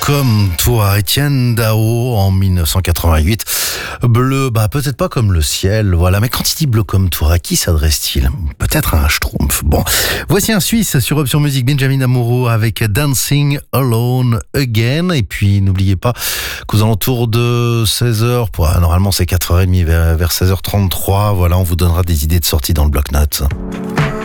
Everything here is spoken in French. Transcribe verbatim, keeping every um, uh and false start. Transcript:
Comme toi, Étienne Dao en mille neuf cent quatre-vingt-huit. Bleu, bah peut-être pas comme le ciel, voilà. Mais quand il dit bleu comme toi, à qui s'adresse-t-il? Peut-être à un schtroumpf. Bon, voici un Suisse sur Option Musique, Benjamin Amoureux avec Dancing Alone Again. Et puis n'oubliez pas qu'aux alentours de seize heures, normalement c'est quatre heures trente, vers, vers seize heures trente-trois, voilà, on vous donnera des idées de sortie dans le bloc-notes.